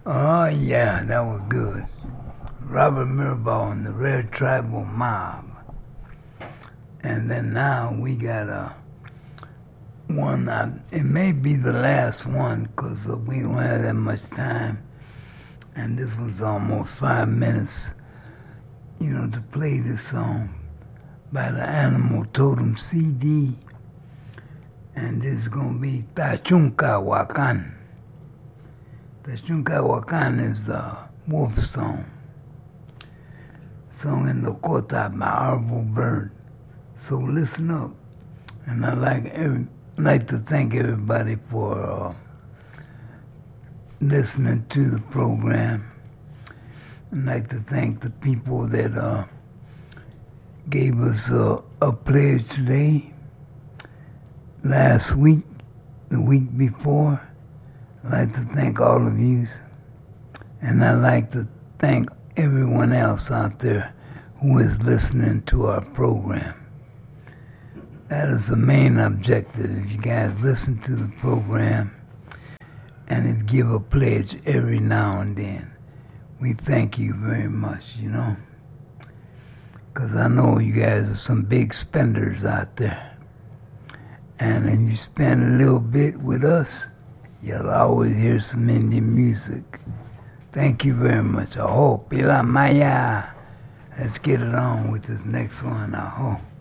Oh, yeah, that was good. Robert Mirabal and the Red Tribal Mob. And then now we got one, it may be the last one because we don't have that much time. And this was almost 5 minutes, to play this song by the Animal Totem CD. And this is going to be Tachunka Wakan. Tachunka Wakan is the wolf song, sung in Lakota by Arvo Bird. So listen up. And I'd like to thank everybody for listening to the program. I'd like to thank the people that gave us a pledge today, last week, the week before. I'd like to thank all of you. And I'd like to thank everyone else out there who is listening to our program. That is the main objective. If you guys listen to the program and if give a pledge every now and then, we thank you very much, Because I know you guys are some big spenders out there. And if you spend a little bit with us, you'll always hear some Indian music. Thank you very much. Aho, Pila Maya. Let's get it on with this next one. Aho.